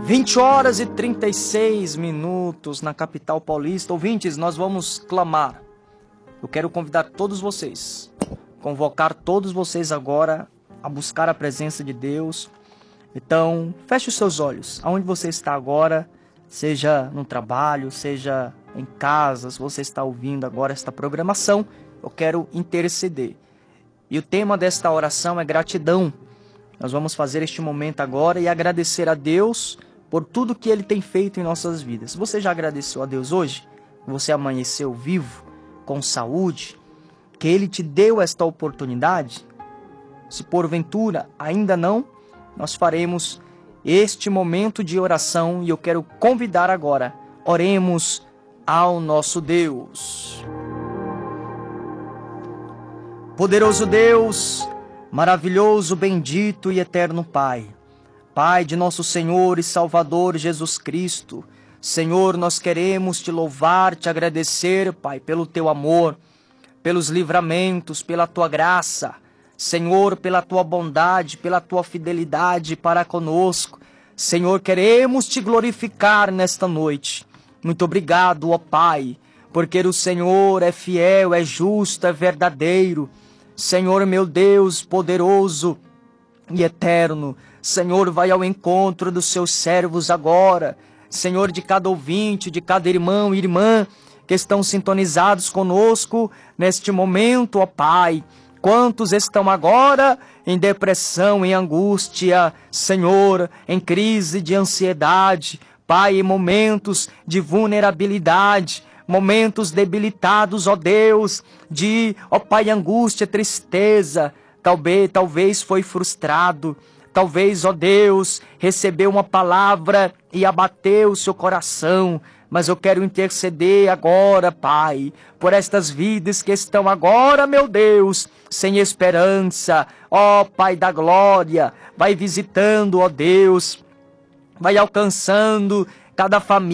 20h36 na capital paulista. Ouvintes, nós vamos clamar. Eu quero convidar todos vocês, convocar todos vocês agora a buscar a presença de Deus. Então, feche os seus olhos. Aonde você está agora, seja no trabalho, seja em casa, se você está ouvindo agora esta programação, eu quero interceder. E o tema desta oração é gratidão. Nós vamos fazer este momento agora e agradecer a Deus por tudo que Ele tem feito em nossas vidas. Você já agradeceu a Deus hoje? Você amanheceu vivo, com saúde? Que Ele te deu esta oportunidade? Se porventura ainda não, nós faremos este momento de oração e eu quero convidar agora. Oremos ao nosso Deus. Poderoso Deus, maravilhoso, bendito e eterno Pai. Pai de nosso Senhor e Salvador Jesus Cristo, Senhor, nós queremos te louvar, te agradecer, Pai, pelo teu amor, pelos livramentos, pela tua graça, Senhor, pela tua bondade, pela tua fidelidade para conosco. Senhor, queremos te glorificar nesta noite. Muito obrigado, ó Pai, porque o Senhor é fiel, é justo, é verdadeiro. Senhor, meu Deus, poderoso e eterno, Senhor, vai ao encontro dos seus servos agora. Senhor, de cada ouvinte, de cada irmão e irmã que estão sintonizados conosco neste momento, ó Pai. Quantos estão agora em depressão, em angústia, Senhor, em crise de ansiedade, Pai, em momentos de vulnerabilidade, momentos debilitados, ó Deus, ó Pai, angústia, tristeza, talvez foi frustrado. Talvez, ó Deus, recebeu uma palavra e abateu o seu coração. Mas eu quero interceder agora, Pai, por estas vidas que estão agora, meu Deus, sem esperança. Ó Pai da glória, vai visitando, ó Deus, vai alcançando cada família.